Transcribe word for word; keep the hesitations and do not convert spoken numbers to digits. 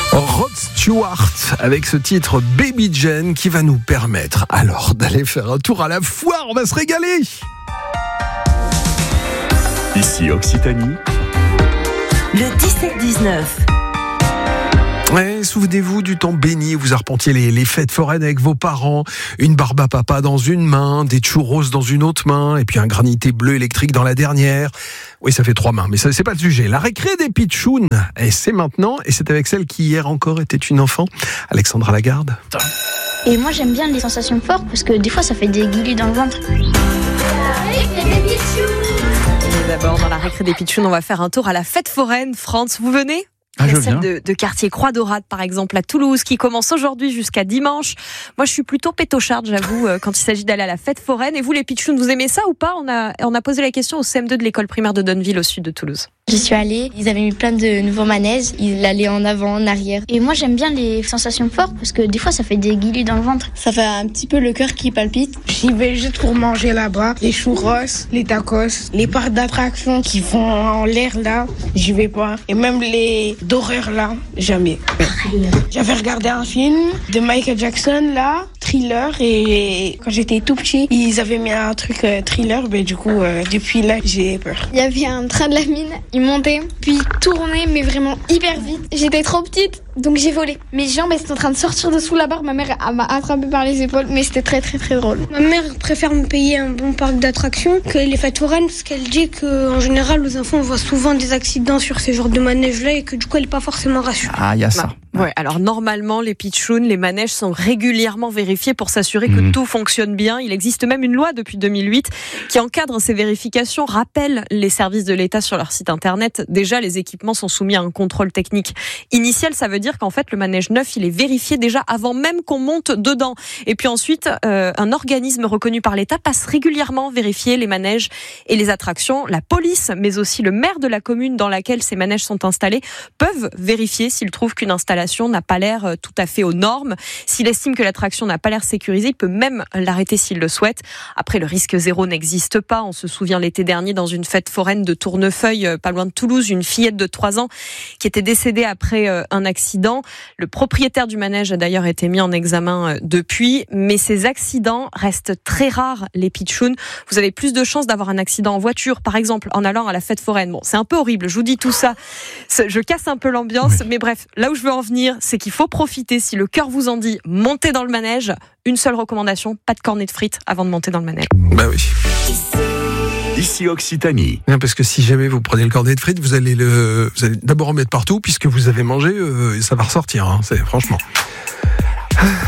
Rod Stewart avec ce titre Baby Jane qui va nous permettre alors d'aller faire un tour à la foire. On va se régaler. Ici Occitanie. Le dix-sept dix-neuf. Ouais, souvenez-vous du temps béni où vous arpentiez les, les fêtes foraines avec vos parents, une barbe à papa dans une main, des churros dans une autre main, et puis un granité bleu électrique dans la dernière. Oui, ça fait trois mains, mais ça, c'est pas le sujet. La récré des pitchounes, et c'est maintenant, et c'est avec celle qui hier encore était une enfant, Alexandra Lagarde. Et moi j'aime bien les sensations fortes parce que des fois ça fait des guillis dans le ventre. D'abord, dans la récré des pitchounes, on va faire un tour à la fête foraine. France, vous venez ? Ah, Il y a je celle viens. de, de quartier Croix-Dorade, par exemple, à Toulouse, qui commence aujourd'hui jusqu'à dimanche. Moi, je suis plutôt pétocharde, j'avoue, euh, quand il s'agit d'aller à la fête foraine. Et vous, les pitchounes, vous aimez ça ou pas ? On a, on a posé la question au C M deux de l'école primaire de Donneville, au sud de Toulouse. J'y suis allée, ils avaient mis plein de nouveaux manèges, ils allaient en avant, en arrière. Et moi j'aime bien les sensations fortes parce que des fois ça fait des guillis dans le ventre. Ça fait un petit peu le cœur qui palpite. J'y vais juste pour manger là-bas, les churros, les tacos, les parcs d'attractions qui vont en l'air là, j'y vais pas. Et même les d'horreur là, jamais. J'avais regardé un film de Michael Jackson là, Thriller, et quand j'étais tout petit, ils avaient mis un truc euh, Thriller, mais du coup euh, depuis là j'ai peur. Il y avait un train de la mine, il montait, puis il tournait, mais vraiment hyper vite. J'étais trop petite, donc j'ai volé. Mes jambes, elles étaient en train de sortir de sous la barre. Ma mère elle m'a attrapée par les épaules, mais c'était très très très drôle. Ma mère préfère me payer un bon parc d'attractions que les fêtes foraines, parce qu'elle dit qu'en général, les enfants voient souvent des accidents sur ces genres de manèges-là et que du coup, elle n'est pas forcément rassurée. Ah, il y a ça. Bah, ouais, alors normalement, les pitchounes, les manèges sont régulièrement vérifiés pour s'assurer que Mmh. tout fonctionne bien. Il existe même une loi depuis deux mille huit qui encadre ces vérifications, rappelle les services de l'État sur leur site internet. Déjà, les équipements sont soumis à un contrôle technique initial. Ça veut dire qu'en fait, le manège neuf, il est vérifié déjà avant même qu'on monte dedans. Et puis ensuite, euh, un organisme reconnu par l'État passe régulièrement vérifier les manèges et les attractions. La police, mais aussi le maire de la commune dans laquelle ces manèges sont installés, peuvent vérifier s'ils trouvent qu'une installation n'a pas l'air tout à fait aux normes. S'il estime que l'attraction n'a pas l'air sécurisée, il peut même l'arrêter s'il le souhaite. Après, le risque zéro n'existe pas. On se souvient l'été dernier, dans une fête foraine de Tournefeuille, pas loin de Toulouse, une fillette de trois ans qui était décédée après un accident. Le propriétaire du manège a d'ailleurs été mis en examen depuis, mais ces accidents restent très rares, les pitchounes. Vous avez plus de chances d'avoir un accident en voiture, par exemple, en allant à la fête foraine. Bon, c'est un peu horrible, je vous dis tout ça. Je casse un peu l'ambiance, oui. Mais bref, là où je veux en venir, c'est qu'il faut profiter, si le cœur vous en dit, montez dans le manège. Une seule recommandation, pas de cornet de frites avant de monter dans le manège. Bah oui. Ici Occitanie. Bien, parce que si jamais vous prenez le cornet de frites, vous allez le, vous allez d'abord en mettre partout puisque vous avez mangé, euh, et ça va ressortir. Hein, c'est franchement.